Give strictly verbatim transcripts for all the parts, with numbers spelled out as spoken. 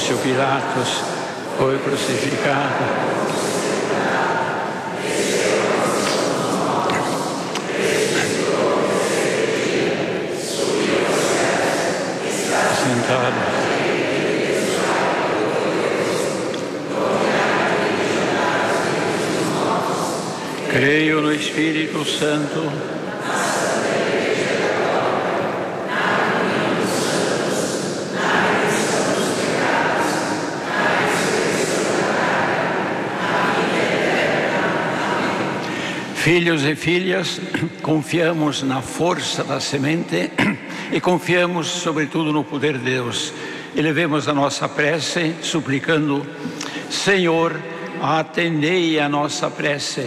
Pôncio Pilatos, foi crucificado, sentado. Creio no Espírito Santo, filhos e filhas, confiamos na força da semente e confiamos sobretudo no poder de Deus. Elevemos a nossa prece suplicando: Senhor, atendei a nossa prece.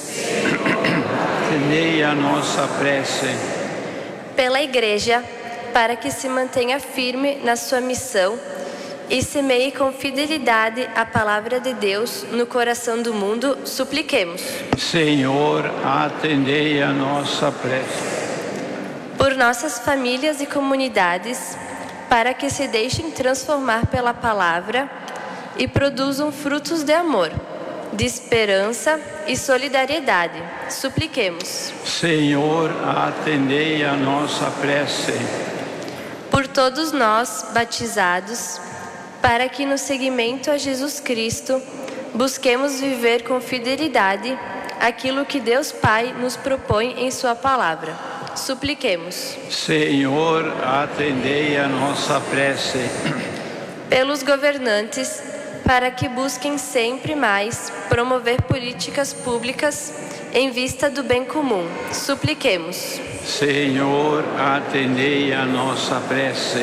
Atendei a nossa prece. Pela Igreja, para que se mantenha firme na sua missão e semeie com fidelidade a palavra de Deus no coração do mundo, supliquemos. Senhor, atendei a nossa prece. Por nossas famílias e comunidades, para que se deixem transformar pela palavra e produzam frutos de amor, de esperança e solidariedade, supliquemos. Senhor, atendei a nossa prece. Por todos nós, batizados, para que no seguimento a Jesus Cristo, busquemos viver com fidelidade aquilo que Deus Pai nos propõe em sua palavra, supliquemos. Senhor, atendei a nossa prece. Pelos governantes, para que busquem sempre mais promover políticas públicas em vista do bem comum, supliquemos. Senhor, atendei a nossa prece.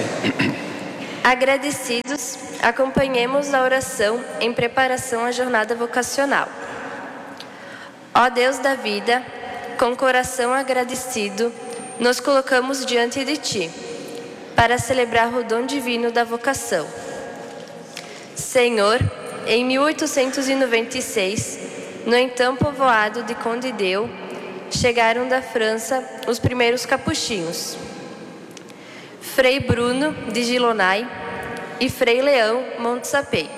Agradecidos, acompanhemos a oração em preparação à jornada vocacional. Ó Deus da vida, com coração agradecido, nos colocamos diante de Ti, para celebrar o dom divino da vocação. Senhor, em mil oitocentos e noventa e seis, no então povoado de Condideu, chegaram da França os primeiros capuchinhos, Frei Bruno de Gilonai e Frei Leão Montsapei.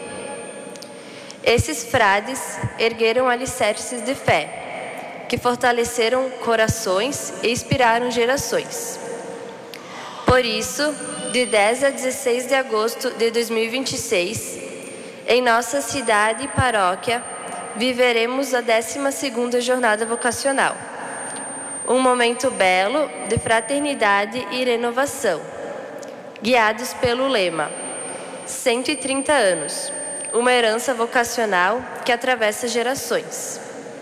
Esses frades ergueram alicerces de fé, que fortaleceram corações e inspiraram gerações. Por isso, de dez a dezesseis de agosto de dois mil e vinte e seis, em nossa cidade e paróquia, viveremos a décima segunda Jornada Vocacional. Um momento belo de fraternidade e renovação, guiados pelo lema cento e trinta anos, uma herança vocacional que atravessa gerações.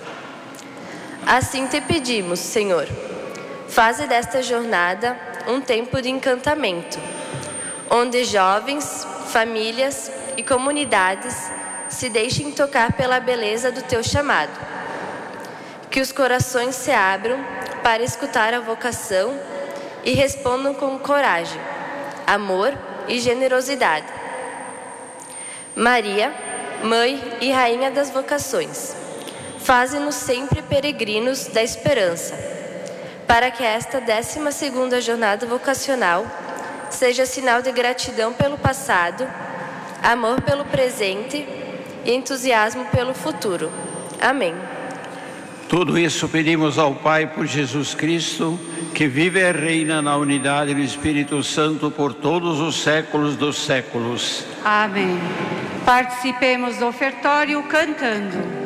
Assim te pedimos, Senhor, faze desta jornada um tempo de encantamento, onde jovens, famílias e comunidades se deixem tocar pela beleza do teu chamado. Que os corações se abram para escutar a vocação e respondam com coragem, amor e generosidade. Maria, Mãe e Rainha das Vocações, faze-nos sempre peregrinos da esperança, para que esta décima segunda jornada vocacional seja sinal de gratidão pelo passado, amor pelo presente e entusiasmo pelo futuro. Amém. Tudo isso pedimos ao Pai por Jesus Cristo, que vive e reina na unidade do Espírito Santo por todos os séculos dos séculos. Amém. Participemos do ofertório cantando.